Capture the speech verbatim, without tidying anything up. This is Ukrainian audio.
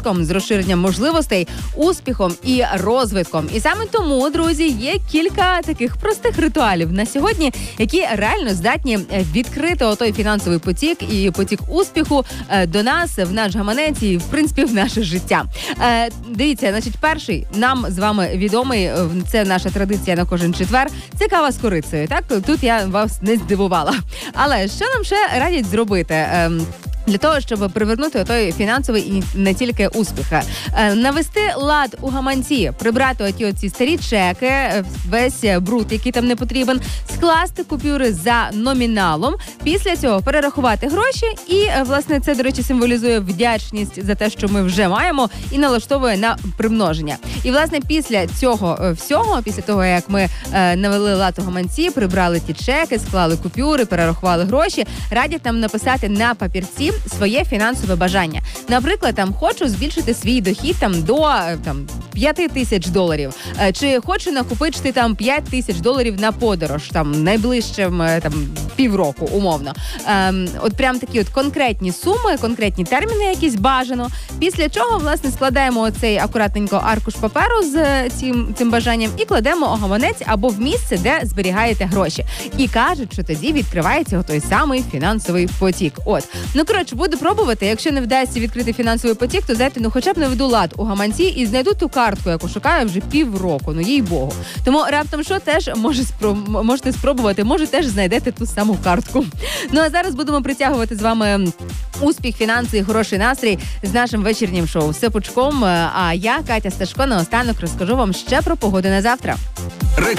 розвитком, з розширенням можливостей, успіхом і розвитком. І саме тому, друзі, є кілька таких простих ритуалів на сьогодні, які реально здатні відкрити отой фінансовий потік і потік успіху до нас, в наш гаманець і, в принципі, в наше життя. Дивіться, значить, перший нам з вами відомий, це наша традиція на кожен четвер, це кава з корицею. Так, тут я вас не здивувала. Але що нам ще радять зробити для того, щоб привернути той фінансовий і не тільки успіх? Навести лад у гаманці, прибрати оті оці старі чеки, весь бруд, який там не потрібен, скласти купюри за номіналом, після цього перерахувати гроші і, власне, це, до речі, символізує вдячність за те, що ми вже маємо, і налаштовує на примноження. І, власне, після цього всього, після того, як ми е, навели лад у гаманці, прибрали ті чеки, склали купюри, перерахували гроші, радять нам написати на папірці своє фінансове бажання. Наприклад, там, хочу збільшити свій дохід там до там п'ять тисяч доларів. Чи хочу накопичити там п'ять тисяч доларів на подорож там найближчим там півроку, умовно. Ем, от прям такі от конкретні суми, конкретні терміни якісь бажано. Після чого, власне, складаємо оцей акуратненько аркуш паперу з цим, цим бажанням і кладемо у гаманець або в місце, де зберігаєте гроші. І кажуть, що тоді відкривається той самий фінансовий потік. От. Ну, коротше, буду пробувати. Якщо не вдасться відкрити фінансовий потік, то, знаєте, ну хоча б наведу лад у гаманці і знайду ту картку, яку шукаю вже півроку. Ну, їй Богу. Тому раптом що теж може спроб... можете спробувати, може теж знайдете ту саму картку. Ну, а зараз будемо притягувати з вами успіх, фінанси і хороший настрій з нашим вечірнім шоу «Все пучком». А я, Катя Сташко, наостанок розкажу вам ще про погоду на завтра.